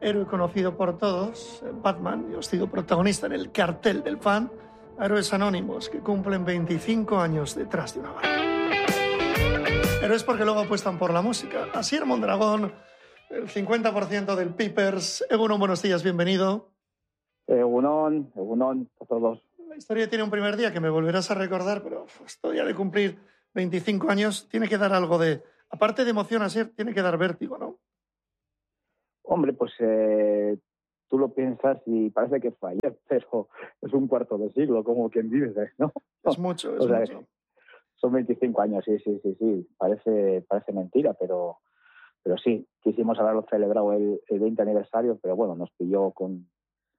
héroe conocido por todos, Batman, ha sido protagonista en el cartel del fan, Héroes Anónimos, que cumplen 25 años detrás de una barra. Héroes porque luego apuestan por la música. Asier Mondragón, el 50% del Pipers. Egunon, buenos días, bienvenido. Egunon a todos. La historia tiene un primer día que me volverás a recordar, pero esto ya de cumplir 25 años tiene que dar algo de... Aparte de emoción, Asier, tiene que dar vértigo, ¿no? Hombre, pues tú lo piensas y parece que fue ayer, pero es un cuarto de siglo, como quien dice, ¿no? Es mucho, es mucho. Son 25 años, sí. Parece mentira, pero sí, quisimos haberlo celebrado el 20 aniversario, pero bueno, nos pilló con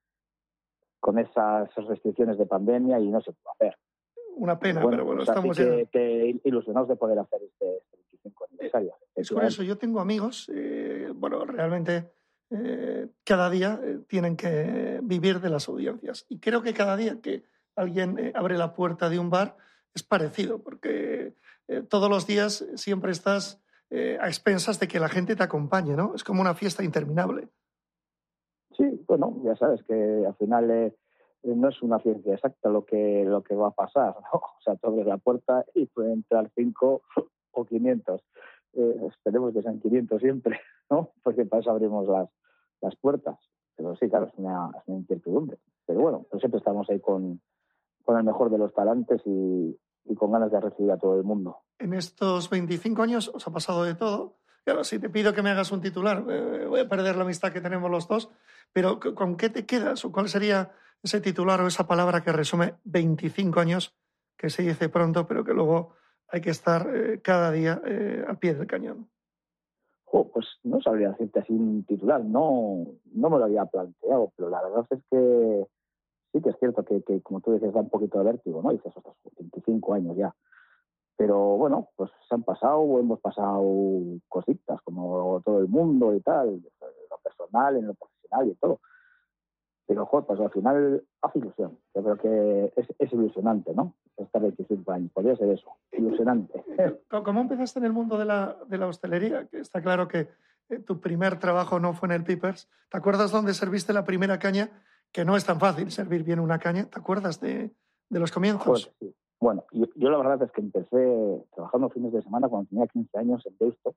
esas restricciones de pandemia y no se pudo hacer. Una pena, pero bueno, estamos que ilusionados de poder hacer este 25 aniversario. Es curioso, yo tengo amigos, realmente cada día tienen que vivir de las audiencias. Y creo que cada día que alguien abre la puerta de un bar es parecido, porque todos los días siempre estás a expensas de que la gente te acompañe, ¿no? Es como una fiesta interminable. Sí, bueno, ya sabes que al final no es una ciencia exacta lo que va a pasar, ¿no? O sea, tú abres la puerta y pueden entrar 5 o 500. Esperemos que sean 500 siempre, ¿no? Porque para eso abrimos las puertas. Pero sí, claro, es una incertidumbre. Pero bueno, pues siempre estamos ahí con el mejor de los talantes y con ganas de recibir a todo el mundo. En estos 25 años os ha pasado de todo. Claro, si te pido que me hagas un titular, voy a perder la amistad que tenemos los dos, pero ¿con qué te quedas? ¿O cuál sería ese titular o esa palabra que resume 25 años, que se dice pronto, pero que luego hay que estar cada día al pie del cañón? Pues no sabría decirte así un titular, no me lo había planteado, pero la verdad es que sí que es cierto que como tú dices, da un poquito de vértigo, ¿no? Y dices, ostras, 25 años ya. Pero bueno, pues se han pasado o hemos pasado cositas, como todo el mundo y tal, en lo personal, en lo profesional y todo. Pero, pues al final hace ilusión. Yo creo que es ilusionante, ¿no? Estar 25 años, podría ser eso, ilusionante. ¿Cómo empezaste en el mundo de la hostelería? Que está claro que tu primer trabajo no fue en el Pipers. ¿Te acuerdas dónde serviste la primera caña? Que no es tan fácil servir bien una caña. ¿Te acuerdas de los comienzos? Joder, sí. Bueno, yo la verdad es que empecé trabajando fines de semana cuando tenía 15 años en Deusto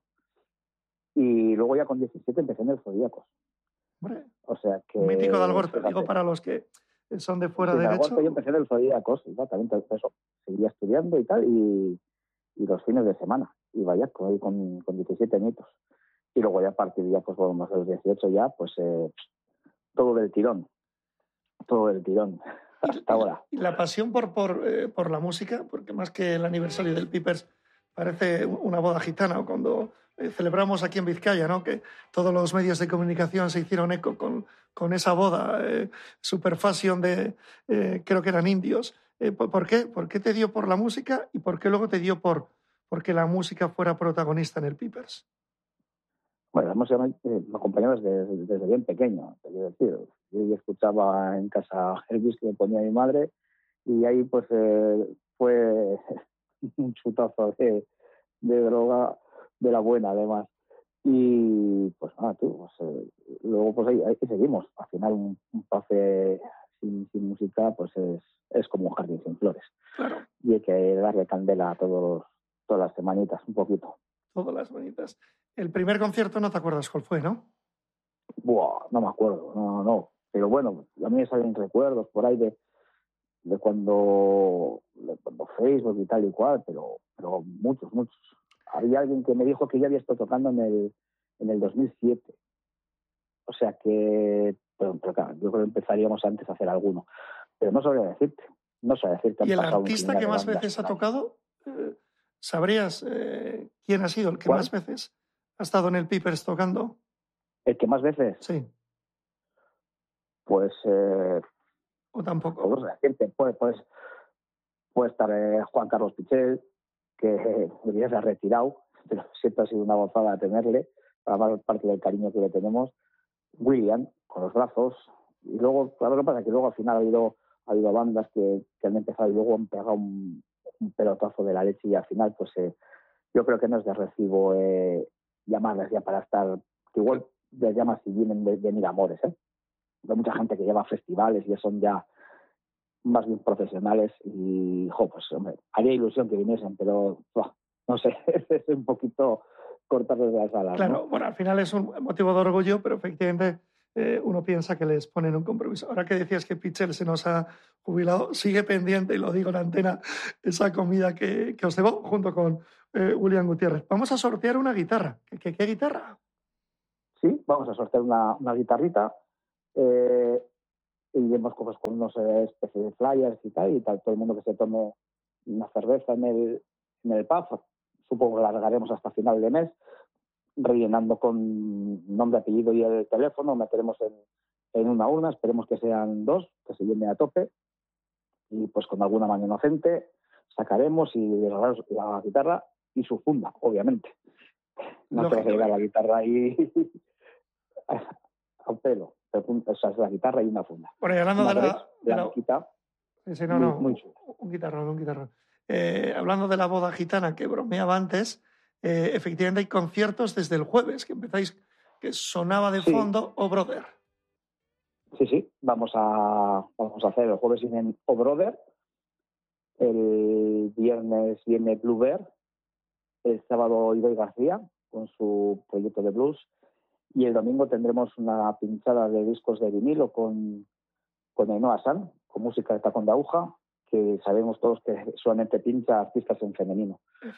y luego ya con 17 empecé en el Zodíacos. Hombre, o sea que... un mítico de Algorta, digo para los que son de fuera de derecho. Yo empecé en el Zodíacos, exactamente, eso. Seguía estudiando y tal y los fines de semana iba ya con 17 añitos. Y luego ya a partir ya, pues bueno, más de los 18 ya, pues todo del tirón. Hasta ahora. Y la pasión por la música, porque más que el aniversario del Pipers parece una boda gitana, o cuando celebramos aquí en Vizcaya, ¿no? Que todos los medios de comunicación se hicieron eco con esa boda super fashion de, creo que eran indios. ¿Por qué? ¿Por qué te dio por la música y por qué luego te dio porque la música fuera protagonista en el Pipers? Bueno, la música me acompañaba desde bien pequeño, te quiero decir. Yo escuchaba en casa Elvis que me ponía mi madre y ahí pues fue un chutazo de droga de la buena además. Y pues nada, luego pues ahí seguimos. Al final un pase sin música pues es como un jardín sin flores. Claro. Y hay que darle candela a todas las semanitas, un poquito. Todas las semanitas. El primer concierto no te acuerdas cuál fue, ¿no? Buah, no me acuerdo, no. Pero bueno, a mí me salen recuerdos por ahí de cuando Facebook y tal y cual, pero muchos. Había alguien que me dijo que ya había estado tocando en el 2007. O sea que, pero claro, yo creo que empezaríamos antes a hacer alguno. Pero no sabría decirte. ¿Y el artista que más veces ha tocado? ¿Sabrías quién ha sido el que más veces ha estado en el Pipers tocando? ¿El que más veces? Sí. Pues... ¿O tampoco? Puede estar Juan Carlos Pichel, que ya se ha retirado, pero siempre ha sido una gozada tenerle, para parte del cariño que le tenemos. William, con los brazos. Y luego, claro, lo que pasa es que luego al final ha habido bandas que han empezado y luego han pegado un pelotazo de la leche y al final, pues yo creo que no es de recibo llamarles ya para estar, que igual les llama si vienen de Miramores, ¿eh? Hay mucha gente que lleva festivales y son ya más bien profesionales y, pues, hombre, haría ilusión que viniesen, pero no sé, es un poquito cortarles las alas. Claro, ¿no? bueno, al final es un motivo de orgullo, pero efectivamente uno piensa que les ponen un compromiso. Ahora que decías que Pitchell se nos ha jubilado, sigue pendiente, y lo digo en antena, esa comida que os debo junto con William Gutiérrez. Vamos a sortear una guitarra. ¿Qué guitarra? Sí, vamos a sortear una guitarrita. Y iremos pues, con unos especies de flyers y tal, todo el mundo que se tome una cerveza en el pub, supongo que la regaremos hasta final de mes, rellenando con nombre, apellido y el teléfono, meteremos en una urna, esperemos que sean 2, que se llene a tope, y pues con alguna mano inocente sacaremos y regalamos la guitarra y su funda, obviamente. No te vas a llevar la guitarra ahí a pelo. O sea, es la guitarra y una funda. Bueno, y hablando de la boquita, sí, muy chulo. Un guitarrón. Hablando de la boda gitana que bromeaba antes, efectivamente hay conciertos desde el jueves, que empezáis, que sonaba de fondo O Brother. Sí, vamos a hacer el jueves viene O Brother, el viernes viene Bluebird, el sábado Ibai García con su proyecto de blues, y el domingo tendremos una pinchada de discos de vinilo con Ainhoa San, con música de tacón de aguja, que sabemos todos que solamente pincha artistas en femenino.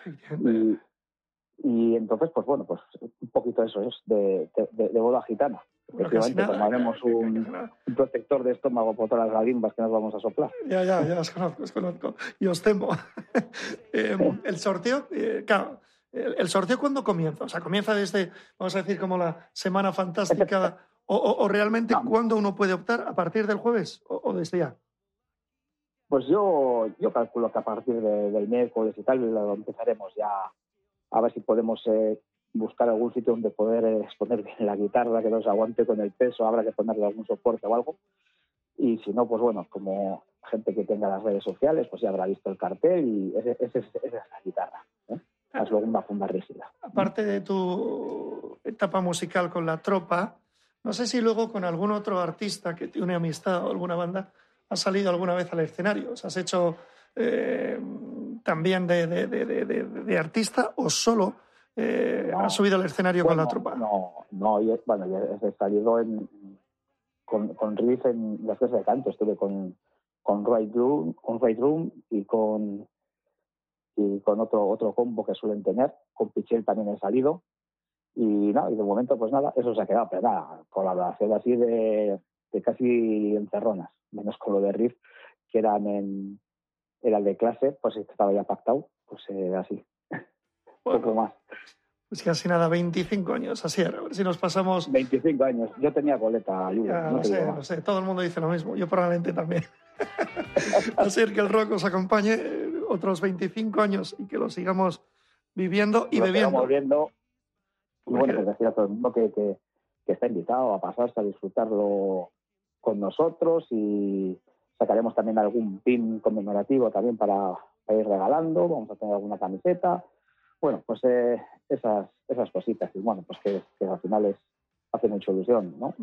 Y entonces, pues bueno, pues un poquito eso es de boda gitana. Efectivamente, tomaremos un protector de estómago por todas las galimbas que nos vamos a soplar. Ya, os conozco. Y os temo. El sorteo, claro, ¿el sorteo cuándo comienza? O sea, ¿comienza desde, vamos a decir, como la Semana Fantástica o realmente cuándo uno puede optar? ¿A partir del jueves o desde ya? Pues yo calculo que a partir del miércoles y tal lo empezaremos ya a ver si podemos buscar algún sitio donde poder exponer bien la guitarra, que nos aguante con el peso, habrá que ponerle algún soporte o algo. Y si no, pues bueno, como gente que tenga las redes sociales, pues ya habrá visto el cartel y esa es la guitarra, ¿eh? Es luego una funda rígida. Aparte de tu etapa musical con La Tropa, no sé si luego con algún otro artista que te une amistad o alguna banda has salido alguna vez al escenario. ¿Os has hecho también de artista o solo has subido al escenario con La Tropa? No, yo he salido con Riff en las clases de canto. Estuve con Right Room y con otro combo que suelen tener. Con Pitchell también he salido. Y de momento, pues nada, eso se ha quedado. Pero nada, colaboración así de casi encerronas, menos con lo de Riff, que era de clase, pues estaba ya pactado, pues así. Bueno, poco más. Pues casi nada, 25 años, así, a ver si nos pasamos... 25 años, yo tenía coleta. No sé, todo el mundo dice lo mismo, yo probablemente también. Así que el rock os acompañe otros 25 años y que lo sigamos viviendo y bebiendo. Y bueno, pues decir a todo el mundo que está invitado a pasarse, a disfrutarlo con nosotros, y sacaremos también algún pin conmemorativo también para ir regalando, vamos a tener alguna camiseta, bueno, pues esas cositas, y bueno, pues que al final hace mucha ilusión, ¿no?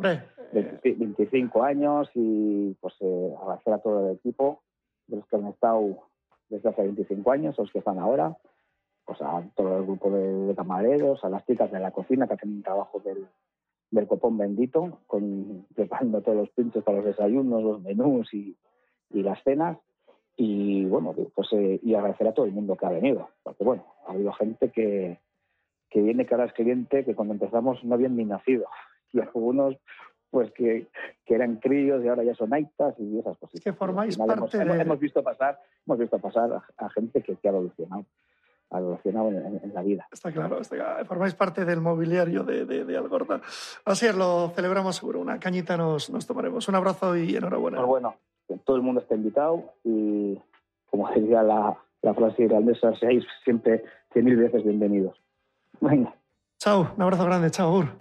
25 años y pues agradecer a todo el equipo, de los que han estado desde hace 25 años, los que están ahora, pues a todo el grupo de camareros, a las chicas de la cocina que hacen un trabajo del copón bendito, preparando todos los pinchos para los desayunos, los menús y las cenas. Y bueno, pues y agradecer a todo el mundo que ha venido, porque bueno, ha habido gente que viene, que ahora es cliente, que cuando empezamos no habían ni nacido, y algunos pues que eran críos y ahora ya son aitas y esas cosas. Es que formáis parte hemos visto pasar a gente que ha evolucionado en la vida. Está claro. Formáis parte del mobiliario de Algorta. Así es, lo celebramos seguro. Una cañita nos tomaremos. Un abrazo y enhorabuena. Pues bueno, que todo el mundo está invitado y, como decía la frase irlandesa, seáis siempre 100.000 veces bienvenidos. Venga. Chao, un abrazo grande, chao, Ur.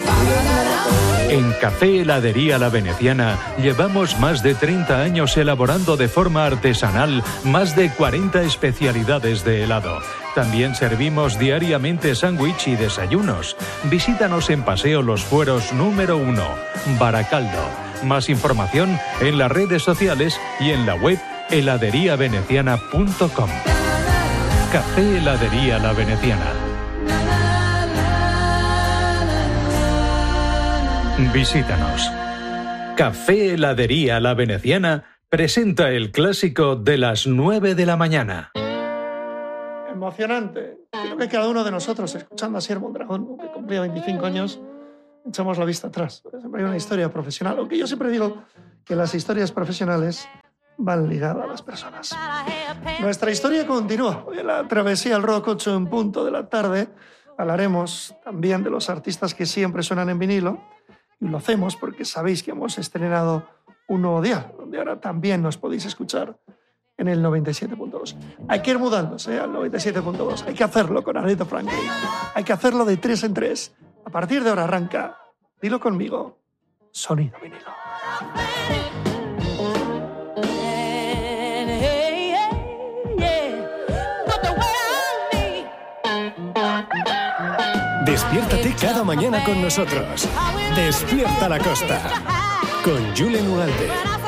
En Café Heladería La Veneciana llevamos más de 30 años elaborando de forma artesanal más de 40 especialidades de helado. También servimos diariamente sándwich y desayunos. Visítanos en Paseo Los Fueros número 1, Baracaldo. Más información en las redes sociales y en la web heladeriaveneciana.com. Café Heladería La Veneciana. Visítanos. Café Heladería La Veneciana presenta el clásico de las 9 de la mañana. Emocionante. Creo que cada uno de nosotros, escuchando a Sierra Mondragón, que cumplía 25 años, echamos la vista atrás. Siempre hay una historia profesional. Aunque yo siempre digo que las historias profesionales van ligadas a las personas. Nuestra historia continúa. Hoy en la travesía al rock, 8 en punto de la tarde, hablaremos también de los artistas que siempre suenan en vinilo. Y lo hacemos porque sabéis que hemos estrenado un nuevo dial, donde ahora también nos podéis escuchar en el 97.2. Hay que ir mudándose al 97.2. Hay que hacerlo con Aretha Franklin. Hay que hacerlo de 3 en 3. A partir de ahora arranca, dilo conmigo, Sonido Vinilo. Despiértate cada mañana con nosotros. Despierta la Costa con Julen Ugalde.